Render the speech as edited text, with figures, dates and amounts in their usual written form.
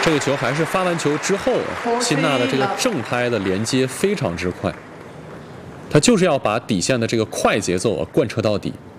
这个球还是发完球之后，辛纳的这个正拍的连接非常之快，他就是要把底线的这个快节奏贯彻到底。